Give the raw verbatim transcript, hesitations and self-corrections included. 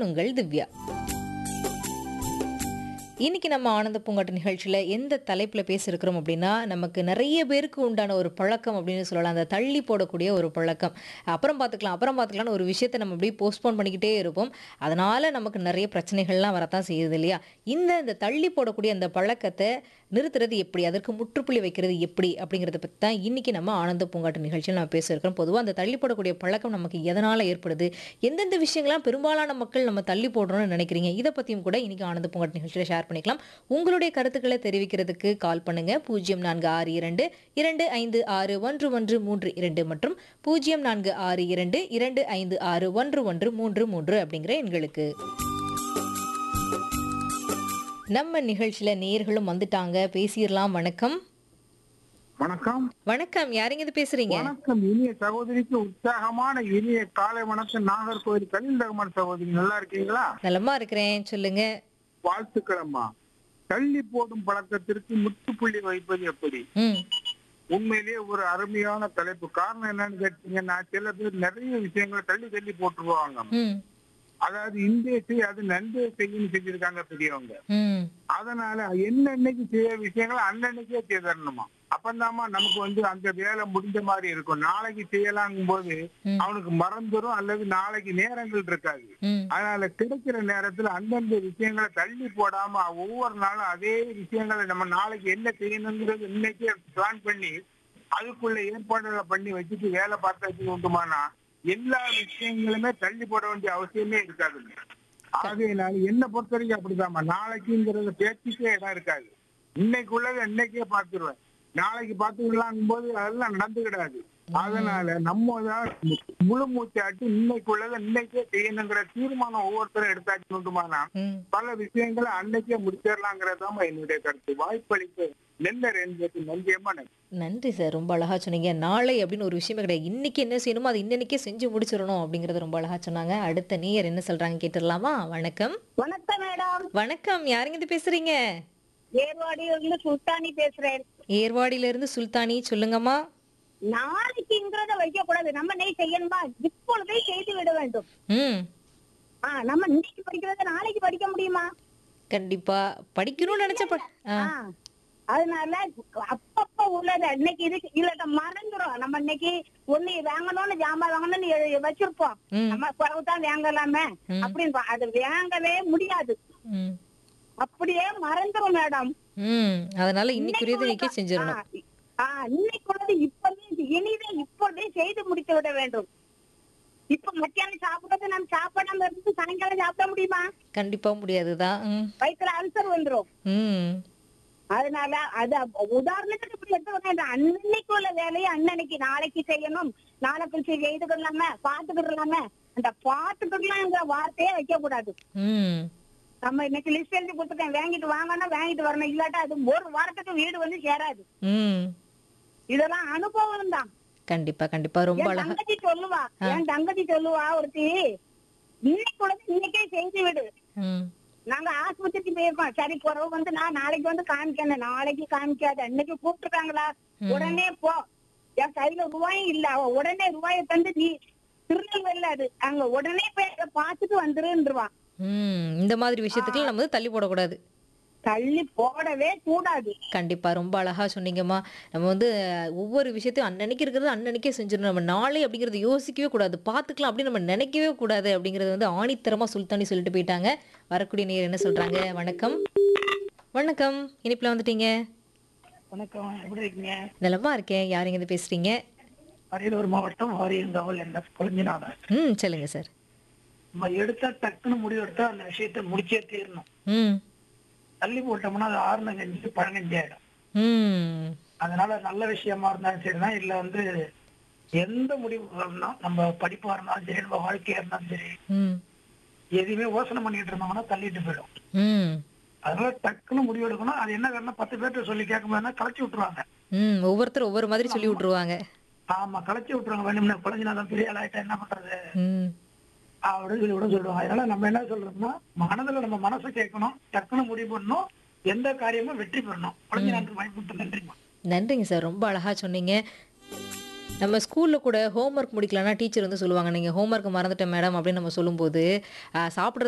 நான் உங்கள் திவ்யா. இன்னைக்கு நம்ம ஆனந்த பூங்காட்டு நிகழ்ச்சியில எந்த தலைப்புல பேச இருக்கிறோம் அப்படின்னா, நமக்கு நிறைய பேருக்கு உண்டான ஒரு பழக்கம் அப்படின்னு சொல்லலாம். அந்த தள்ளி போடக்கூடிய ஒரு பழக்கம். அப்புறம் பார்த்துக்கலாம், அப்புறம் பார்த்துக்கலாம்னு ஒரு விஷயத்த நம்ம அப்படியே போஸ்ட்போன் பண்ணிக்கிட்டே இருப்போம். அதனால நமக்கு நிறைய பிரச்சனைகள்லாம் வரத்தான் செய்யுது இல்லையா? இந்த இந்த தள்ளி போடக்கூடிய அந்த பழக்கத்த நிறுத்துறது எப்படி? அதற்கு முற்றுப்புள்ளி வைக்கிறது எப்படி? அப்படிங்கிறத பத்தி தான் இன்னைக்கு நம்ம ஆனந்த பூங்காட்டு நிகழ்ச்சியில நம்ம பேச இருக்கிறோம். பொதுவா அந்த தள்ளி போடக்கூடிய பழக்கம் நமக்கு எதனால ஏற்படுது? எந்தெந்த விஷயங்கள்லாம் பெரும்பாலான மக்கள் நம்ம தள்ளி போடுறோம்னு நினைக்கிறீங்க? இத பத்தியும் கூட இன்னைக்கு ஆனந்த பூங்காட்டு நிகழ்ச்சியில ஷேர் பண்ணிக்கலாம். உங்களுடைய கருத்துக்களை தெரிவிக்கிறதுக்கு கால் பண்ணுங்க. பூஜ்ஜியம் நான்கு ஆறு இரண்டு இரண்டு ஐந்து ஆறு ஒன்று ஒன்று மூன்று இரண்டு மற்றும் பூஜ்ஜியம் நான்கு ஆறு இரண்டு இரண்டு ஐந்து ஆறு ஒன்று ஒன்று மூன்று மூன்று அப்படிங்கிற எண்களுக்கு. நம்ம நிகழ்ச்சியில நேயர்களும் வந்துட்டாங்க. பேசிடலாம். வணக்கம். வணக்கம். வணக்கம். யாருங்க இது பேசுறீங்க? வணக்கம். இனிய சகோதரிக்கு உற்சாகமான இனிய காலை வணக்கம். நாகர்கோவில் கலிந்தகமன் சகோதரி, நல்லா இருக்கீங்களா? நலமா இருக்கிறேன். சொல்லுங்க. வாழ்த்துக்கள் அம்மா. தள்ளி போடும் பழக்கத்திற்கு முற்றுப்புள்ளி வைப்பது எப்படி? ம். உண்மையிலேயே ஒரு அருமையான தலைப்பு. காரணம் என்னன்னு கேட்டீங்கன்னா, சில பேர் நிறைய விஷயங்களை தள்ளி தள்ளி போட்டுருவாங்க. ம். அதாவது இந்தே செய் அது நன்றே செய்யும் செஞ்சிருக்காங்க பெரியவங்க. ம். அதனால என்னன்னைக்கு செய்ய விஷயங்களை அன்னன்னைக்கே செய்தரணுமா. அப்பந்தாமா நமக்கு வந்து அந்த வேலை முடிஞ்ச மாதிரி இருக்கும். நாளைக்கு செய்யலாங்கும் போது ம். அவனுக்கு மறந்துடும் அல்லது நாளைக்கு நேரங்கள் இருக்காது. ம். அதனால கிடைக்கிற நேரத்துல அந்தந்த விஷயங்களை தள்ளி போடாம ஒவ்வொரு நாளும் அதே விஷயங்களை நம்ம நாளைக்கு என்ன செய்யணுங்கிறது இன்னைக்கே பிளான் பண்ணி அதுக்குள்ள ஏற்பாடுகளை பண்ணி வச்சுட்டு வேலை பார்த்தாச்சு உண்டுமானா எல்லா விஷயங்களுமே தள்ளி போட வேண்டிய அவசியமே இருக்காதுங்க. ஆகையினால என்ன பொறுத்த வரைக்கும் அப்படிதாம்மா. நாளைக்குங்கிறத பேச்சுக்கே இடம் இருக்காது. இன்னைக்குள்ளதை இன்னைக்கே பார்த்துருவேன், நாளைக்கு பார்த்துக்கலாங்கும் போது அதெல்லாம் நடந்துக்கிடாது. அதனால நம்ம தான் முழு மூச்சாட்டு இன்னைக்குள்ளதை இன்னைக்கே செய்யணுங்கிற தீர்மானம் ஒவ்வொருத்தரும் எடுத்தாச்சு உண்டுமானா ம். பல விஷயங்களை அன்னைக்கே முடிச்சிடலாங்கிறதாம என்னுடைய கருத்து. வாய்ப்பளிப்பு நெல்லர் என்பது நன்றியம்மா. நன்றி. நன்றி சார். ரொம்ப அழகா சொன்னீங்க. நாளை அப்படின்னு ஒரு விஷயமே கிடையாது. இன்னைக்கு என்ன செய்யணுமோ அது இன்னன்னைக்கே செஞ்சு முடிச்சிடணும் அப்படிங்கறது ரொம்ப அழகா சொன்னாங்க. அடுத்த நேயர் என்ன சொல்றாங்க கேட்டுடலாமா? வணக்கம். வணக்கம் மேடம். வணக்கம். யாருங்க இது பேசுறீங்க? ஏர்வாடியிலிருந்து சுல்தானி பேசுறேன். ஏர்வாடியில இருந்து சுல்தானி. சொல்லுங்கம்மா. நாளைக்குங்கிறத வைக்க கூடாது, நம்ம நெய் செய்யணுமா இப்பொழுதே செய்து விட வேண்டும். ம். ஆஹ் நம்ம இன்னைக்கு படிக்கிறத நாளைக்கு படிக்க முடியுமா? கண்டிப்பா படிக்கணும்னு நினைச்ச ப- ஆ. ஆஹ் அதனால அப்பப்ப உள்ளது இன்னைக்கு இது இல்ல மறந்துரும். நம்ம இன்னைக்கு ஒண்ணு வாங்கணும்னு ஜாமான் வாங்கணும்னு எ- வச்சிருப்போம். ம். நம்ம குறவுதான் வாங்கலாமே ம். அப்படின்னு பா- அது வாங்கவே முடியாது. ம். அப்படியே மறந்துரும் மேடம். ம். அதனால இன்னைக்குரியது இன்னைக்கே செஞ்சிடணும். ஆஹ் இன்னைக்குள்ளது இப்பவே இனிதே இப்பொழுதே செய்து முடித்து விட வேண்டும். இப்ப மத்தியானம் சாப்பிடுறது நம்ம சாப்பிடாம இருந்து சாயங்காலம் சாப்பிட முடியுமா? கண்டிப்பா முடியாதுதான். ம். வயிற்றுல அல்சர் வந்துரும். ம். அதனால அது உதாரணத்துக்கு இப்படி எடுத்து அன்னைக்கு உள்ள வேலையை அன்னன்னைக்கு நாளைக்கு செய்யணும், நாளைக்கு செய்து கொள்ளாம பாத்துக்கிடலாம அந்த பாத்துக்கிடலாம்ங்கிற வார்த்தையே வைக்க கூடாது. ம். நம்ம இன்னைக்கு லிஸ்ட் எழுதி கொடுத்துட்டேன், வாங்கிட்டு வாங்கன்னா வாங்கிட்டு வரணும், இல்லாட்டா அது ஒரு வாரத்துக்கு வீடு வந்து சேராது. ம். இதெல்லாம் அனுபவம் தான். கண்டிப்பா கண்டிப்பா ரொம்ப என் அழகா. தங்கச்சி சொல்லுவா என் தங்கச்சி சொல்லுவா ஒருத்தி, இன்னைக்கு உனக்கு இன்னைக்கே செஞ்சு விடு. ம். நாங்க ஆஸ்பத்திரிக்கு போயிருக்கோம். சரி குறவு வந்து நான் நாளைக்கு வந்து காமிக்கணும், நாளைக்கு காமிக்காது, அன்னைக்கு கூப்பிட்டுருக்காங்களா உடனே போ. என் கையில ரூபாயும் இல்ல, அவ உடனே ரூபாயை தந்து நீ திருநெல்வேலில அது அங்க உடனே போய் அதை பார்த்துட்டு வந்துருன்றுவா. ம். இந்த மாதிரி விஷயத்துக்கு நம்ம வந்து தள்ளி போடக்கூடாது. தள்ளி போடவே கூடாது. கண்டிப்பா ரொம்ப அழகா சொன்னீங்கம்மா. நம்ம வந்து அஹ், ஒவ்வொரு விஷயத்தையும் அன்னன்னைக்கு இருக்கிறது அன்னன்னைக்கே செஞ்சிடணும். நம்ம நாளை அப்படிங்கறது யோசிக்கவே கூடாது. பார்த்துக்கலாம் அப்படின்னு நம்ம நினைக்கவே கூடாது அப்படிங்கறது வந்து ஆணித்தரமா சுல்தானி சொல்லிட்டு போயிட்டாங்க. வரக்கூடிய நேயர் என்ன சொல்றாங்க? வணக்கம். வணக்கம். இனிப்புல வந்துட்டீங்க. வணக்கம், எப்படி இருக்கீங்க? நலமா இருக்கேன். யாருங்க இது பேசுறீங்க? அரியலூர் மாவட்டம் வாரியங்காவல் என்ற கொழுஞ்சிநாதன். ம். சொல்லுங்க சார். நம்ம எடுத்தா டக்குன்னு முடிவு எடுத்தா அந்த விஷயத்த முடிச்சே தீரணும். ம். தள்ளி போட்டோம்னா அது ஆறுன கஞ்சி பழங்கஞ்சி ஆயிடும். ம். அதனால நல்ல விஷயமா இருந்தாலும் சரிதான், இல்ல வந்து எந்த முடிவு இருந்தாலும் நம்ம படிப்பா இருந்தாலும் சரி, நம்ம வாழ்க்கையா இருந்தாலும் சரி, ம். எதையுமே யோசனை பண்ணிட்டு இருந்தோம்னா தள்ளிட்டு போயிடும். ம். அதனால டக்குன்னு முடிவு எடுக்கணும். அது என்ன காரணம், பத்து பேர்ட்ட சொல்லி கேட்கும் போதுனா களைச்சி விட்டுருவாங்க. ம். ஒவ்வொருத்தரும் ஒவ்வொரு மாதிரி சொல்லி விட்டுருவாங்க. ஆமா, களைச்சி விட்டுருவாங்க. வேணும்னா கொழுஞ்சிநாதன் பெரிய ஆளாயிட்டா என்ன பண்றது ம். அப்படின்னு சொல்லி விட சொல்லுவாங்க. அதனால நம்ம என்ன சொல்றோம்னா, மனதுல நம்ம மனசை கேட்கணும், டக்குன்னு முடிவு பண்ணணும், எந்த காரியமும் வெற்றி பெறணும். கொழுஞ்சிநாதன் வாய்ப்பு. நன்றிமா. நன்றிங்க சார். ரொம்ப அழகா சொன்னீங்க. நம்ம ஸ்கூல்ல கூட ஹோம்ஒர்க் முடிக்கலன்னா டீச்சர் வந்து சொல்லுவாங்க, நீங்க ஹோம்ஒர்க் மறந்துட்டேன் மேடம் அப்படின்னு நம்ம சொல்லும்போது, அ சாப்பிடுறது